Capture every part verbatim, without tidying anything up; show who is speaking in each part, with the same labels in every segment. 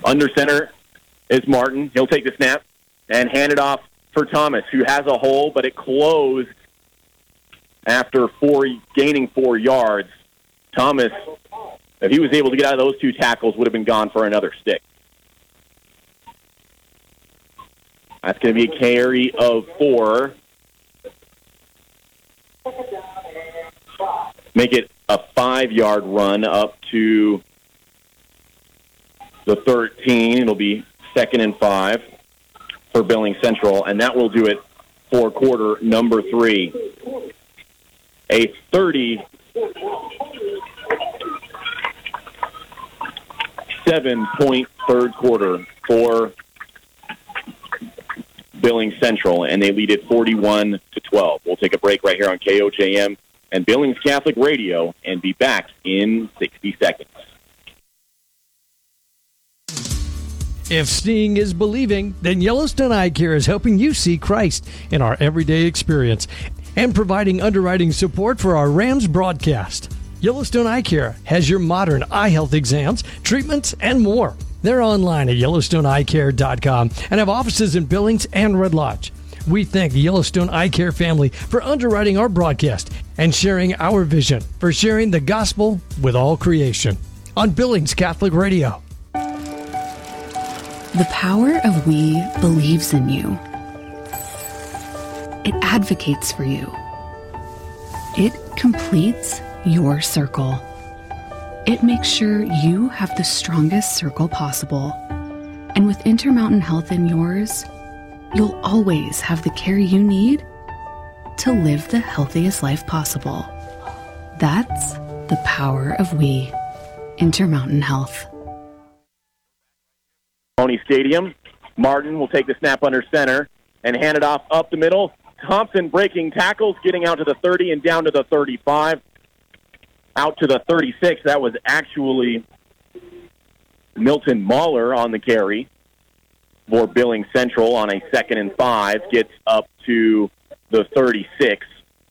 Speaker 1: Under center is Martin. He'll take the snap and hand it off for Thomas, who has a hole, but it closed after four, gaining four yards. Thomas, if he was able to get out of those two tackles, would have been gone for another stick. That's going to be a carry of four. Make it a five-yard run up to the thirteen. It'll be second and five for Billings Central, and that will do it for quarter number three. A thirty-seven-point third quarter for Billings Central, and they lead it forty-one to twelve. We'll take a break right here on K O J M and Billings Catholic Radio and be back in sixty seconds.
Speaker 2: If seeing is believing, then Yellowstone Eye Care is helping you see Christ in our everyday experience and providing underwriting support for our Rams broadcast. Yellowstone Eye Care has your modern eye health exams, treatments, and more. They're online at yellowstone eye care dot com and have offices in Billings and Red Lodge. We thank the Yellowstone Eye Care family for underwriting our broadcast and sharing our vision for sharing the gospel with all creation on Billings Catholic Radio.
Speaker 3: The power of we believes in you. It advocates for you. It completes your circle. It makes sure you have the strongest circle possible. And with Intermountain Health in yours, you'll always have the care you need to live the healthiest life possible. That's the power of we. Intermountain Health.
Speaker 1: Pony Stadium. Martin will take the snap under center and hand it off up the middle. Thompson breaking tackles, getting out to the thirty and down to the thirty-five. Out to the thirty-six. That was actually Milton Mahler on the carry for Billings Central on a second and five. Gets up to the thirty-six.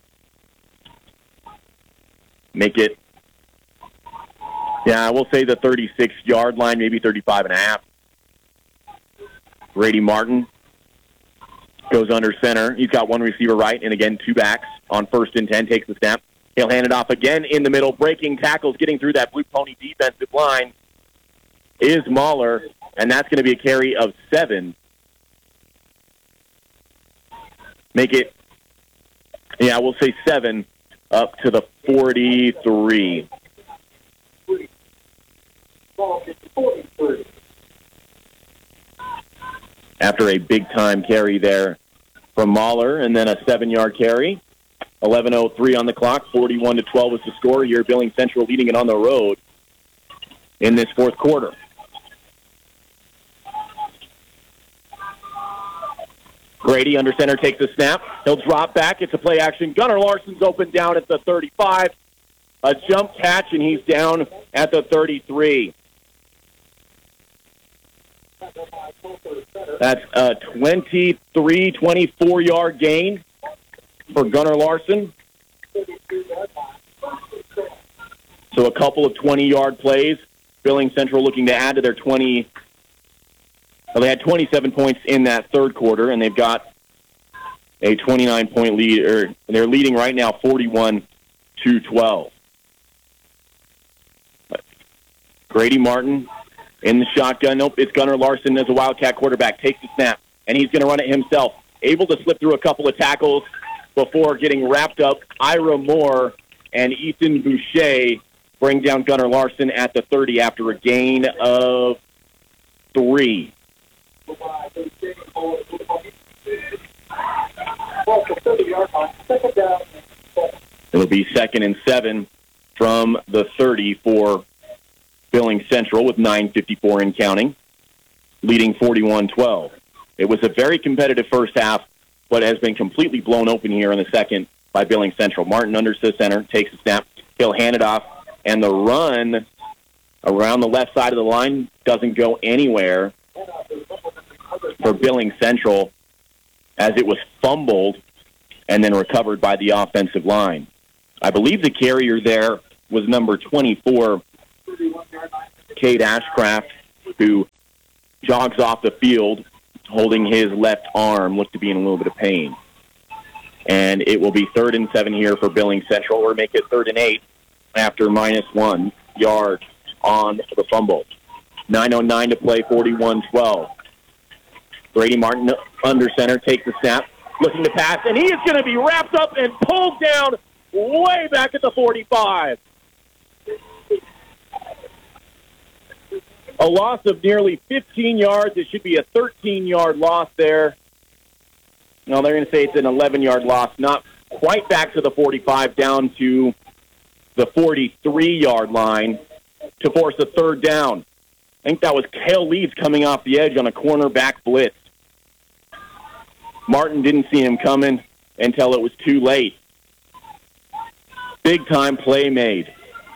Speaker 1: Make it, yeah, we'll say the thirty-six-yard line, maybe thirty-five and a half. Grady Martin goes under center. He's got one receiver right, and again, two backs on first and ten. Takes the snap. He'll hand it off again in the middle. Breaking tackles, getting through that Blue Pony defensive line is Mahler, and that's going to be a carry of seven. Make it, yeah, we'll say seven up to the forty-three. After a big-time carry there from Mahler, and then a seven-yard carry. eleven oh three on the clock, forty-one to twelve is the score here. Billings Central leading it on the road in this fourth quarter. Grady under center takes the snap. He'll drop back. It's a play action. Gunnar Larson's open down at the thirty-five. A jump catch, and he's down at the thirty-three. That's a twenty-three, twenty-four-yard gain for Gunnar Larson. So a couple of twenty-yard plays. Billings Central looking to add to their twenty. Well, they had twenty-seven points in that third quarter, and they've got a twenty-nine-point lead. Or they're leading right now, forty-one to twelve. Grady Martin in the shotgun. Nope, it's Gunnar Larson as a Wildcat quarterback. Takes the snap, and he's going to run it himself. Able to slip through a couple of tackles before getting wrapped up. Ira Moore and Ethan Boucher bring down Gunnar Larson at the thirty after a gain of three. It'll be second and seven from the thirty for Billings Central with nine fifty-four in counting, leading forty-one twelve. It was a very competitive first half, but has been completely blown open here in the second by Billings Central. Martin under the center, takes the snap. He'll hand it off, and the run around the left side of the line doesn't go anywhere for Billings Central as it was fumbled and then recovered by the offensive line. I believe the carrier there was number twenty-four, Cade Ashcraft, who jogs off the field holding his left arm, looked to be in a little bit of pain. And it will be third and seven here for Billings Central, or make it third and eight after minus one yard on the fumble. nine oh nine to play, forty-one twelve. Brady Martin under center takes the snap, looking to pass, and he is going to be wrapped up and pulled down way back at the forty-five. A loss of nearly fifteen yards. It should be a thirteen-yard loss there. No, they're going to say it's an eleven-yard loss. Not quite back to the forty-five, down to the forty-three-yard line to force a third down. I think that was Cale Leeds coming off the edge on a cornerback blitz. Martin didn't see him coming until it was too late. Big-time play made.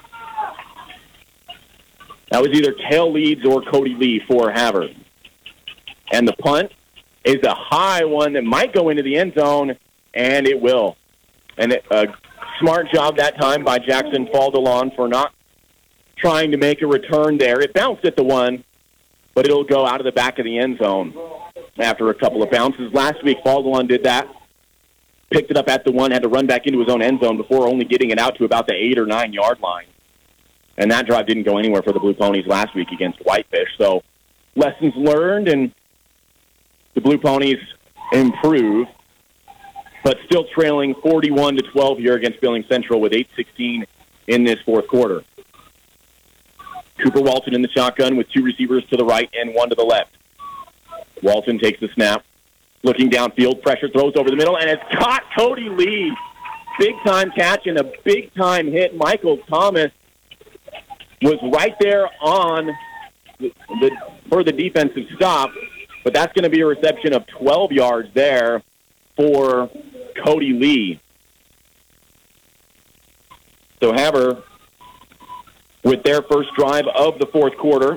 Speaker 1: That was either Cale Leeds or Cody Lee for Havre. And the punt is a high one that might go into the end zone, and it will. And it, a smart job that time by Jackson Faldelon for not trying to make a return there. It bounced at the one, but it'll go out of the back of the end zone after a couple of bounces. Last week, Faldelon did that. Picked it up at the one, had to run back into his own end zone before only getting it out to about the eight- or nine-yard line. And that drive didn't go anywhere for the Blue Ponies last week against Whitefish. So lessons learned, and the Blue Ponies improve, but still trailing forty-one to twelve here against Billings Central with eight sixteen in this fourth quarter. Cooper Walton in the shotgun with two receivers to the right and one to the left. Walton takes the snap, looking downfield, pressure, throws over the middle, and it's caught Cody Lee. Big-time catch and a big-time hit. Michael Thomas was right there on the, the for the defensive stop, but that's going to be a reception of twelve yards there for Cody Lee. So Havre, with their first drive of the fourth quarter,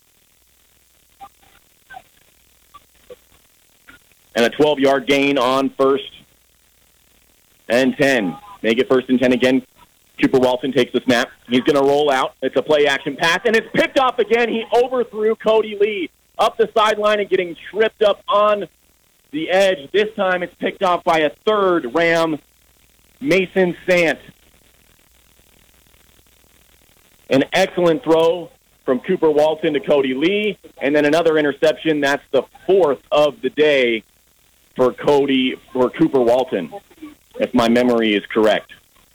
Speaker 1: and a twelve-yard gain on first and ten. Make it first and ten again. Cooper Walton takes the snap. He's going to roll out. It's a play-action pass, and it's picked off again. He overthrew Cody Lee up the sideline and getting tripped up on the edge. This time it's picked off by a third Ram, Mason Sant. An excellent throw from Cooper Walton to Cody Lee, and then another interception. That's the fourth of the day for Cody, for Cooper Walton, if my memory is correct.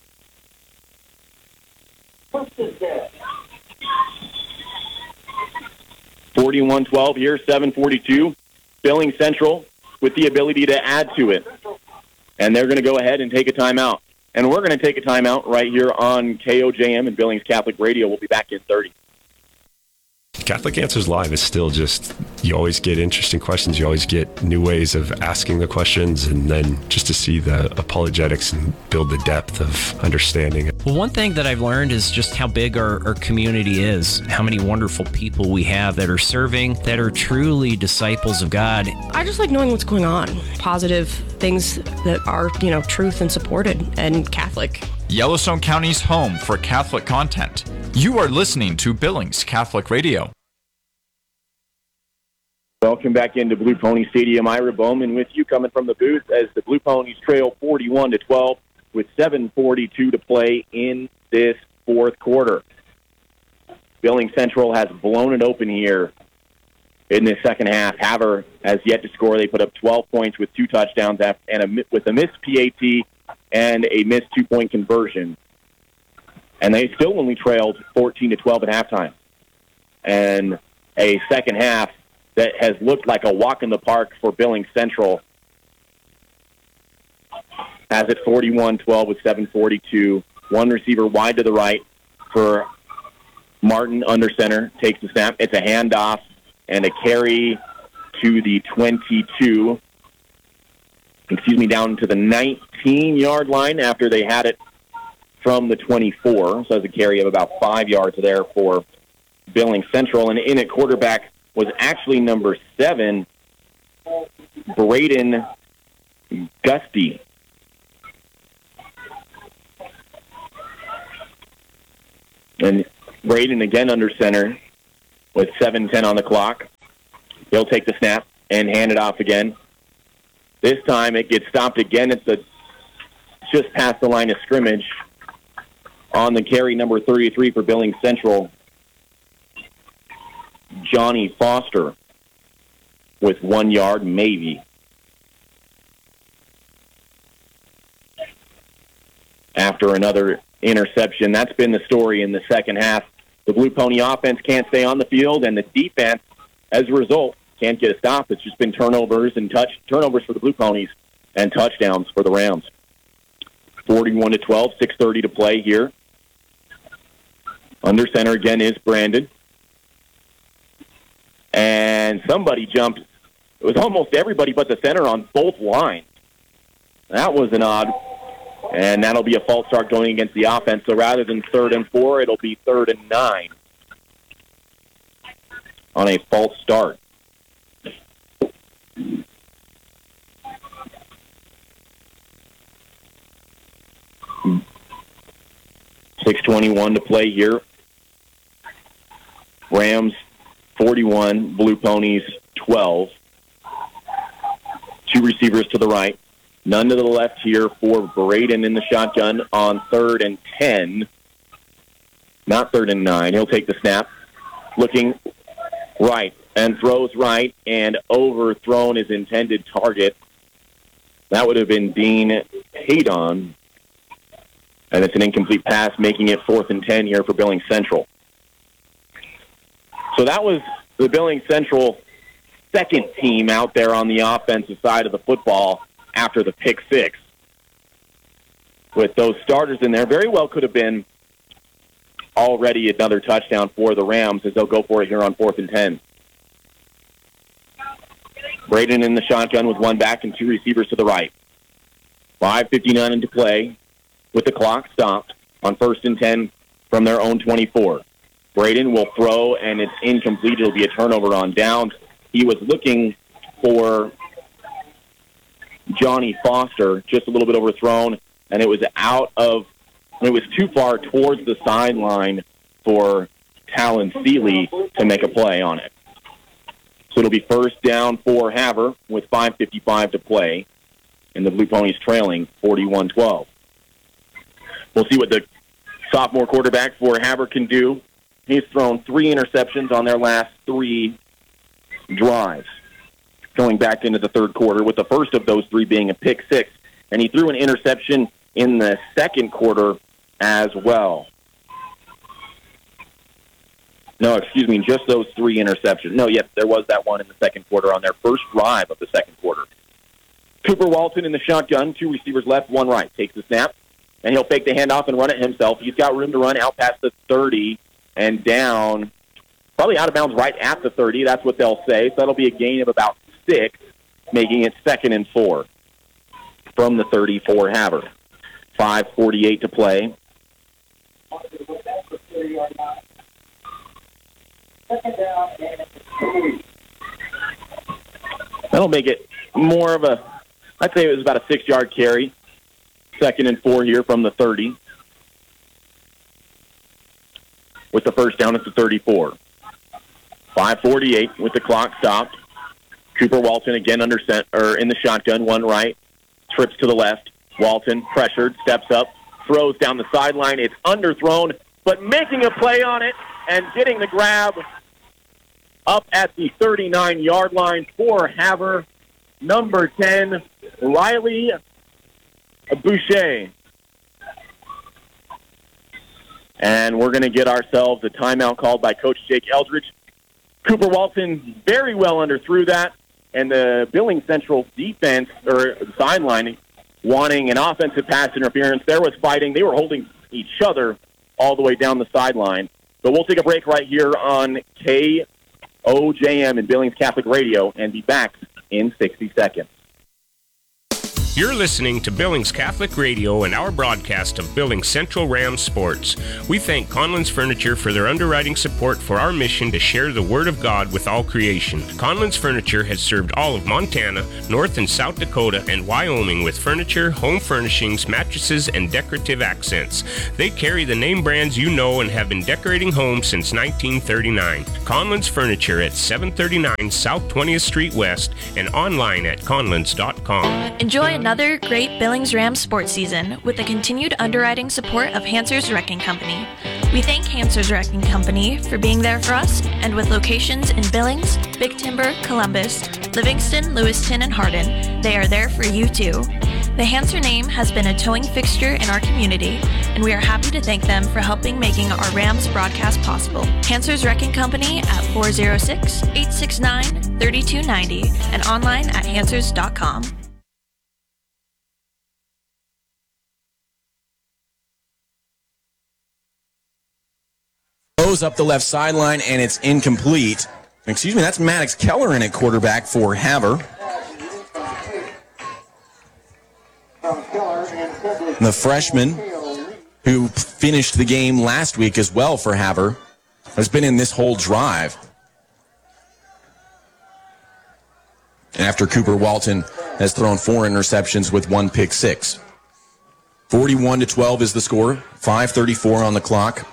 Speaker 1: forty-one twelve here, seven forty-two. Billings Central with the ability to add to it. And they're going to go ahead and take a timeout. And we're going to take a timeout right here on K O J M and Billings Catholic Radio. We'll be back in thirty.
Speaker 4: Catholic Answers Live is still just, you always get interesting questions. You always get new ways of asking the questions, and then just to see the apologetics and build the depth of understanding.
Speaker 5: Well, one thing that I've learned is just how big our, our community is, how many wonderful people we have that are serving, that are truly disciples of God.
Speaker 6: I just like knowing what's going on, positive things that are, you know, truth and supported and Catholic.
Speaker 7: Yellowstone County's home for Catholic content. You are listening to Billings Catholic Radio.
Speaker 1: Welcome back into Blue Pony Stadium. Ira Bowman with you, coming from the booth as the Blue Ponies trail forty-one to twelve with seven forty-two to play in this fourth quarter. Billings Central has blown it open here in this second half. Havre has yet to score. They put up twelve points with two touchdowns and a, with a missed P A T and a missed two-point conversion. And they still only trailed fourteen to twelve at halftime. And a second half that has looked like a walk in the park for Billings Central. Has it forty-one twelve with seven forty-two. One receiver wide to the right for Martin under center. Takes the snap. It's a handoff and a carry to the twenty-two. Excuse me, down to the nineteen-yard line after they had it from the twenty-four. So it's a carry of about five yards there for Billings Central. And in at quarterback was actually number seven, Braden Gusty. And Braden again under center with seven ten on the clock. He'll take the snap and hand it off again. This time it gets stopped again at the just past the line of scrimmage on the carry, number thirty-three for Billings Central, Johnny Foster, with one yard, maybe. After another interception. That's been the story in the second half. The Blue Pony offense can't stay on the field, and the defense, as a result, can't get a stop. It's just been turnovers and touch turnovers for the Blue Ponies and touchdowns for the Rams. forty-one to twelve, six thirty to play here. Under center again is Brandon. And somebody jumped. It was almost everybody but the center on both lines. That was an odd. And that'll be a false start going against the offense. So rather than third and four, it'll be third and nine on a false start. six twenty-one to play here. Rams forty-one, Blue Ponies twelve. Two receivers to the right. None to the left here for Braden in the shotgun on third and ten. Not third and nine. He'll take the snap. Looking right and throws right and overthrown his intended target. That would have been Dean Haydon. And it's an incomplete pass, making it fourth and ten here for Billings Central. So that was the Billings Central second team out there on the offensive side of the football after the pick six. With those starters in there, very well could have been already another touchdown for the Rams as they'll go for it here on fourth and ten. Braden in the shotgun with one back and two receivers to the right. five fifty-nine into play with the clock stopped on first and ten from their own twenty-four. Braden will throw, and it's incomplete. It'll be a turnover on downs. He was looking for Johnny Foster, just a little bit overthrown, and it was out of, it was too far towards the sideline for Talon Seeley to make a play on it. So it'll be first down for Havre with five fifty-five to play, and the Blue Ponies trailing forty-one twelve. We'll see what the sophomore quarterback for Havre can do. He's thrown three interceptions on their last three drives, going back into the third quarter, with the first of those three being a pick six. And he threw an interception in the second quarter as well. No, excuse me, just those three interceptions. No, yes, there was that one in the second quarter on their first drive of the second quarter. Cooper Walton in the shotgun, two receivers left, one right. Takes the snap, and he'll fake the handoff and run it himself. He's got room to run out past the thirty and down, probably out of bounds right at the thirty. That's what they'll say. So that'll be a gain of about six, making it second and four from the thirty for Havre. five forty-eight to play. That'll make it more of a, I'd say it was about a six-yard carry. Second and four here from the thirty. With the first down at the thirty-four. five forty-eight with the clock stopped. Cooper Walton again under cent, or in the shotgun, one right. Trips to the left. Walton pressured, steps up, throws down the sideline. It's underthrown, but making a play on it and getting the grab up at the thirty-nine-yard line for Havre. Number ten, Riley Boucher. And we're going to get ourselves a timeout called by Coach Jake Eldridge. Cooper Walton very well underthrew that, and the Billings Central defense, or sideline, wanting an offensive pass interference. There was fighting. They were holding each other all the way down the sideline. But we'll take a break right here on K O J M and Billings Catholic Radio and be back in sixty seconds.
Speaker 8: You're listening to Billings Catholic Radio and our broadcast of Billings Central Rams sports. We thank Conlon's Furniture for their underwriting support for our mission to share the Word of God with all creation. Conlon's Furniture has served all of Montana, North and South Dakota, and Wyoming with furniture, home furnishings, mattresses, and decorative accents. They carry the name brands you know and have been decorating homes since nineteen thirty-nine. Conlon's Furniture at seven thirty-nine South twentieth Street West and online at conlons dot com.
Speaker 9: Enjoy another great Billings Rams sports season with the continued underwriting support of Hansers Wrecking Company. We thank Hansers Wrecking Company for being there for us, and with locations in Billings, Big Timber, Columbus, Livingston, Lewiston, and Hardin, they are there for you too. The Hanser name has been a towing fixture in our community, and we are happy to thank them for helping making our Rams broadcast possible. Hansers Wrecking Company at four oh six, eight six nine, three two nine oh and online at hansers dot com.
Speaker 10: Throws up the left sideline, and it's incomplete. Excuse me, that's Maddox Keller in at quarterback for Havre. The freshman who finished the game last week as well for Havre has been in this whole drive. After Cooper Walton has thrown four interceptions with one pick six. forty-one to twelve is the score. five thirty-four on the clock.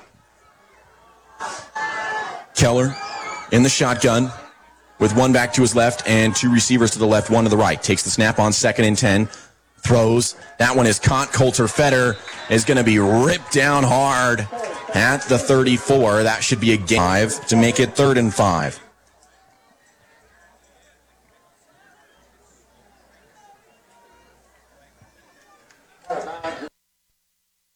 Speaker 10: Keller in the shotgun with one back to his left and two receivers to the left, one to the right. Takes the snap on second and ten. Throws. That one is caught. Coulter Fetter is going to be ripped down hard at the thirty-four. That should be a game five to make it third and five.